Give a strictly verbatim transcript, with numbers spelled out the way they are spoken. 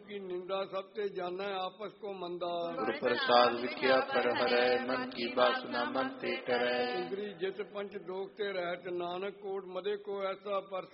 की निंदा सब ते जाना आपस को मंदा। गुरु प्रसाद विख्या पर हरै मन की बासना मन ते टरै। इंद्री जित पंच दोख ते रहत नानक कोट मदे को ऐसा परस